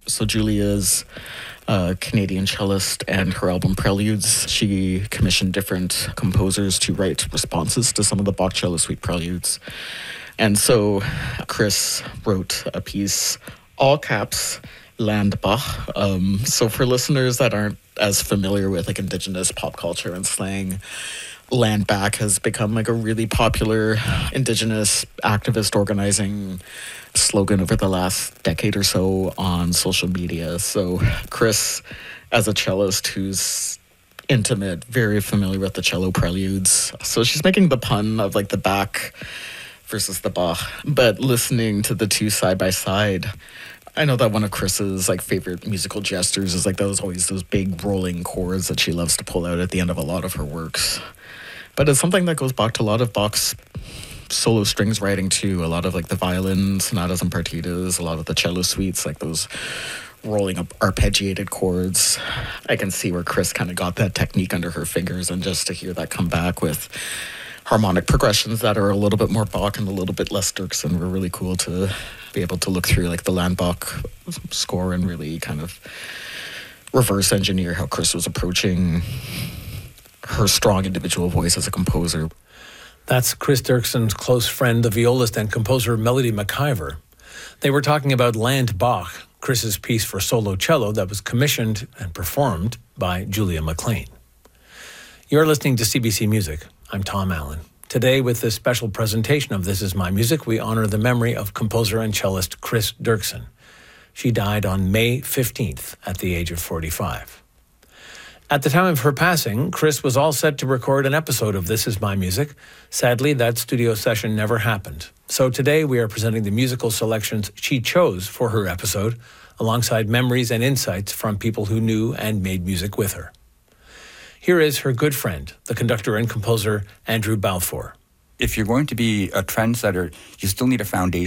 So Julia's a Canadian cellist, and her album Preludes, she commissioned different composers to write responses to some of the Bach Cello Suite preludes. And so Chris wrote a piece, all caps, Land Bach. So for listeners that aren't as familiar with like Indigenous pop culture and slang, Land Back has become like a really popular Indigenous activist organizing slogan over the last decade or so on social media. So Chris, as a cellist who's intimate, very familiar with the cello preludes, so she's making the pun of like the Bach versus the Bach, but listening to the two side by side, I know that one of Chris's like favorite musical gestures is like those big rolling chords that she loves to pull out at the end of a lot of her works. But it's something that goes back to a lot of Bach's solo strings writing too. A lot of like the violin sonatas and partitas, a lot of the cello suites, like those rolling up arpeggiated chords. I can see where Chris kind of got that technique under her fingers, and just to hear that come back with harmonic progressions that are a little bit more Bach and a little bit less Dirksen were really cool to be able to look through like the Land Bach score and really kind of reverse engineer how Chris was approaching her strong individual voice as a composer. That's Chris Dirksen's close friend, the violist and composer Melody McIver. They were talking about Land Bach, Chris's piece for solo cello that was commissioned and performed by Julia McLean. You're listening to CBC Music. I'm Tom Allen. Today, with this special presentation of This Is My Music, we honor the memory of composer and cellist Chris Dirksen. She died on May 15th at the age of 45. At the time of her passing, Chris was all set to record an episode of This Is My Music. Sadly, that studio session never happened. So today we are presenting the musical selections she chose for her episode, alongside memories and insights from people who knew and made music with her. Here is her good friend, the conductor and composer Andrew Balfour. If you're going to be a trendsetter, you still need a foundation.